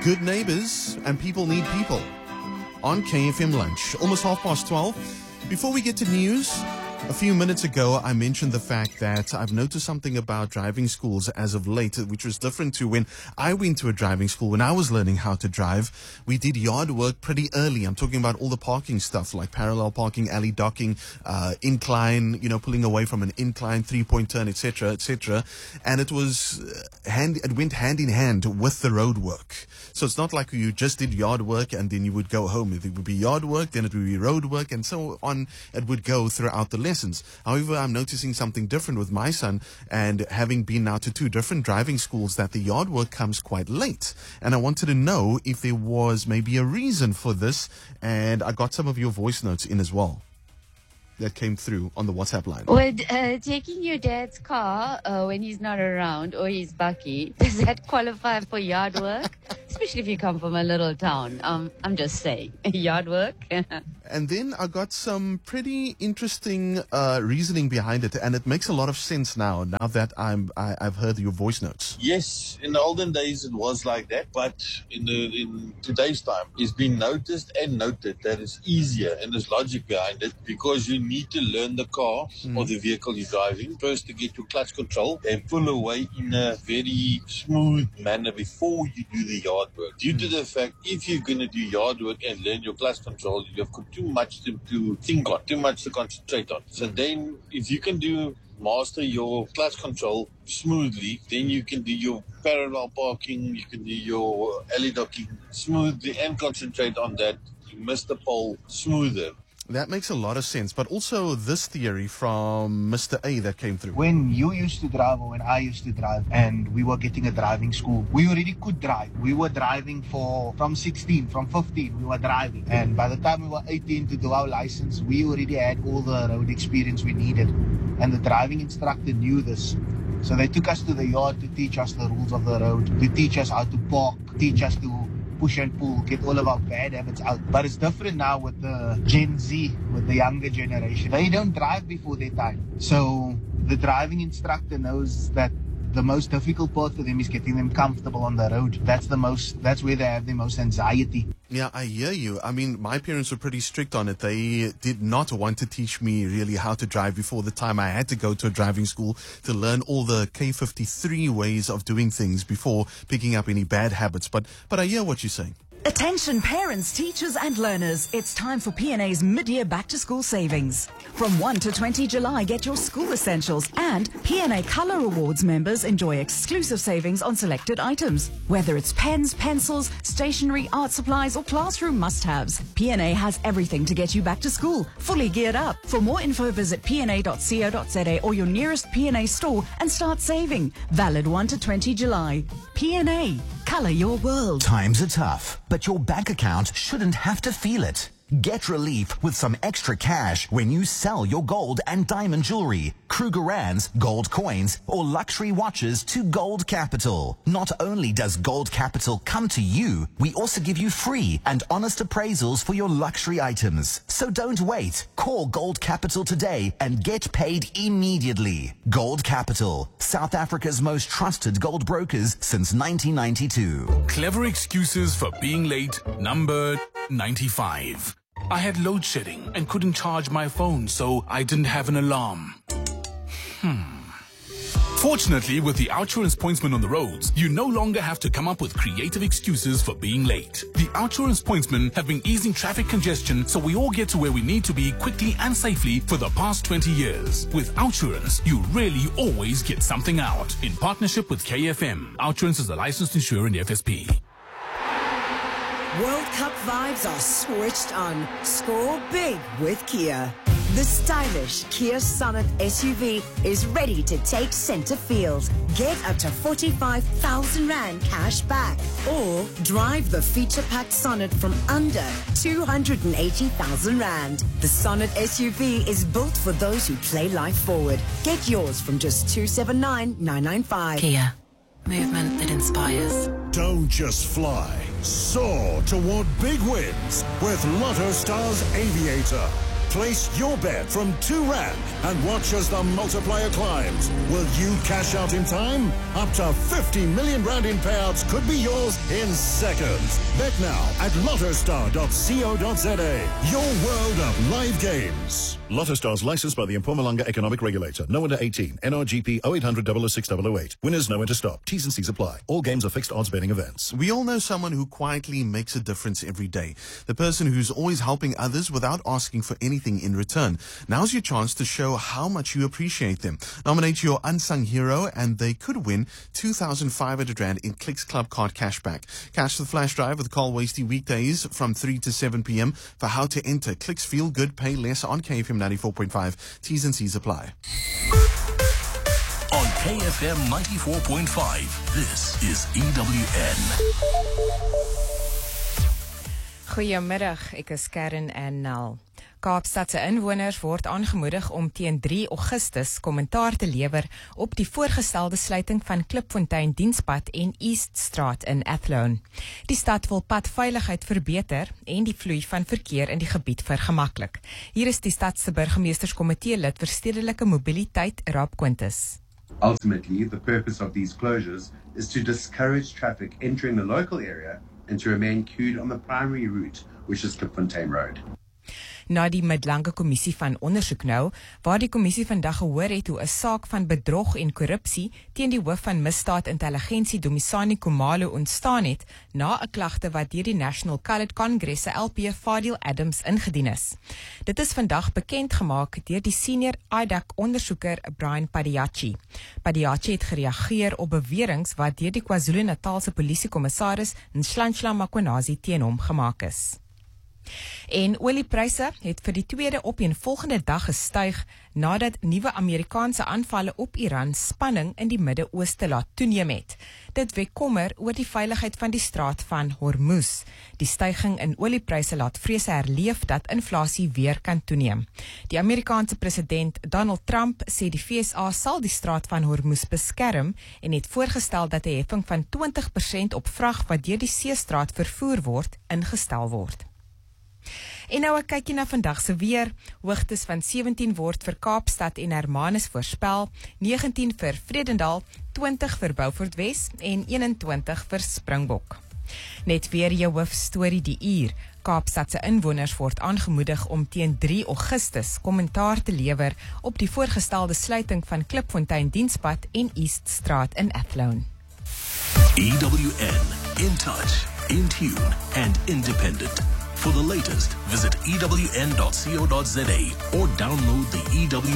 Good neighbors and people need people on KFM Lunch. Almost 12:30. Before we get to news, a few minutes ago, I mentioned the fact that I've noticed something about driving schools as of late, which was different to when I went to a driving school. When I was learning how to drive, we did yard work pretty early. I'm talking about all the parking stuff like parallel parking, alley docking, incline, pulling away from an incline, 3-point turn, etc., etc. And it was it went hand in hand with the road work. So it's not like you just did yard work and then you would go home. It would be yard work, then it would be road work, and so on. It would go throughout the lessons. However, I'm noticing something different with my son, and having been now to 2 different driving schools, that the yard work comes quite late. And I wanted to know if there was maybe a reason for this, and I got some of your voice notes in as well that came through on the WhatsApp line. Would taking your dad's car when he's not around or he's bucky, does that qualify for yard work? Especially if you come from a little town. I'm just saying, yard work. And then I got some pretty interesting reasoning behind it, and it makes a lot of sense now that I've heard your voice notes. Yes, in the olden days it was like that, but in today's time, it's been noticed and noted that it's easier and there's logic behind it, because you need to learn the car or the vehicle you're driving first to get your clutch control and pull away in a very smooth manner before you do the yard work. Due to the fact, if you're going to do yard work and learn your clutch control, you've got too much to think on, too much to concentrate on. So then, if you can master your clutch control smoothly, then you can do your parallel parking, you can do your alley docking smoothly and concentrate on that. You miss the pole smoother. That makes a lot of sense, but also this theory from Mr. A that came through. When you used to drive or when I used to drive and we were getting a driving school, we already could drive. We were driving from 16, from 15, we were driving. And by the time we were 18 to do our license, we already had all the road experience we needed. And the driving instructor knew this. So they took us to the yard to teach us the rules of the road, to teach us how to park, teach us to push and pull, get all of our bad habits out. But it's different now with the Gen Z, with the younger generation. They don't drive before their time. So the driving instructor knows that the most difficult part for them is getting them comfortable on the road. That's where they have the most anxiety. Yeah, I hear you. I mean, my parents were pretty strict on it. They did not want to teach me really how to drive before the time I had to go to a driving school to learn all the K53 ways of doing things before picking up any bad habits. But I hear what you're saying. Attention parents, teachers and learners. It's time for P&A's mid-year back-to-school savings. From 1 to 20 July, get your school essentials, and P&A Colour Awards members enjoy exclusive savings on selected items. Whether it's pens, pencils, stationery, art supplies or classroom must-haves, P&A has everything to get you back to school, fully geared up. For more info, visit pna.co.za or your nearest P&A store and start saving. Valid 1 to 20 July. P&A. Colour your world. Times are tough, but your bank account shouldn't have to feel it. Get relief with some extra cash when you sell your gold and diamond jewelry, Krugerrands, gold coins, or luxury watches to Gold Capital. Not only does Gold Capital come to you, we also give you free and honest appraisals for your luxury items. So don't wait. Call Gold Capital today and get paid immediately. Gold Capital, South Africa's most trusted gold brokers since 1992. Clever excuses for being late, number 95. I had load shedding and couldn't charge my phone, so I didn't have an alarm. Fortunately, with the Outsurance Pointsman on the roads, you no longer have to come up with creative excuses for being late. The Outsurance Pointsmen have been easing traffic congestion so we all get to where we need to be quickly and safely for the past 20 years. With Outsurance, you really always get something out. In partnership with KFM, Outsurance is a licensed insurer in the FSP. World Cup vibes are switched on. Score big with Kia. The stylish Kia Sonet SUV is ready to take center field. Get up to 45,000 Rand cash back. Or drive the feature-packed Sonet from under 280,000 Rand. The Sonet SUV is built for those who play life forward. Get yours from just 279,995. Kia. Movement that inspires. Don't just fly. Soar toward big wins with Lotto Stars Aviator. Place your bet from R2 and watch as the multiplier climbs. Will you cash out in time? Up to 50 million rand in payouts could be yours in seconds. Bet now at lottostar.co.za. Your world of live games. Lottostar's licensed by the Mpumalanga Economic Regulator. No under 18. NRGP 0800 006 008. Winners know when to stop. T's and C's apply. All games are fixed odds betting events. We all know someone who quietly makes a difference every day. The person who's always helping others without asking for anything in return. Now's your chance to show how much you appreciate them. Nominate your unsung hero and they could win 2,500 Rand in Clicks Club Card cashback. Cash the flash drive with Carl Wasty weekdays from 3 to 7 p.m. For how to enter. Clicks Feel Good, Pay Less on KFM 94.5. T's and C's apply. On KFM 94.5, this is EWN. Goeiemiddag, ek is Karen en Nel. Kaapstadse inwoners word aangemoedig om teen 3 Augustus kommentaar te lewer op die voorgestelde sluiting van Klipfontein Dienspad en East Straat in Athlone. Die stad wil padveiligheid verbeter en die vloei van verkeer in die gebied vergemaklik. Hier is die stadse burgemeesterskomitee lid vir stedelike mobiliteit, Rob Quintus. Ultimately, the purpose of these closures is to discourage traffic entering the local area and to remain queued on the primary route, which is Klipfontein Road. Na die Middellange Kommissie van Ondersoek nou, waar die kommissie vandag gehoor het hoe 'n saak van bedrog en korrupsie teen die hoof van misdaad intelligensie Dumisani Khumalo ontstaan het, na 'n klagte wat deur die National Coloured Congress se LP Fadil Adams ingedien is. Dit is vandag bekend gemaak deur die senior IDAC ondersoeker Brian Padiachi. Padiachi het gereageer op beweringe wat deur die KwaZulu-Natalse polisiekommissaris Nhlanhla Makhonazi teen hom gemaak is. En oliepryse het vir die tweede opeenvolgende dag gestyg nadat nuwe Amerikaanse aanvalle op Iran spanning in die Midde-Ooste laat toeneem het. Dit wek kommer oor die veiligheid van die straat van Hormuz. Die styging in oliepryse laat vrese herleef dat inflasie weer kan toeneem. Die Amerikaanse president Donald Trump sê die VSA sal die straat van Hormuz beskerm en het voorgestel dat 'n heffing van 20% op vrag wat deur die seestraat vervoer word, ingestel word. En nou 'n kykie na vandag se weer. Hoogtes van 17 word vir Kaapstad en Hermanus voorspel, 19 vir Vredendal, 20 vir Beaufort Wes en 21 vir Springbok. Net weer jou hoofstorie die uur. Kaapstadse inwoners word aangemoedig om teen 3 Augustus kommentaar te lewer op die voorgestelde sluiting van Klipfontein Dienspad en East Straat in Athlone. EWN, in touch, in tune and independent. For the latest, visit ewn.co.za or download the EWN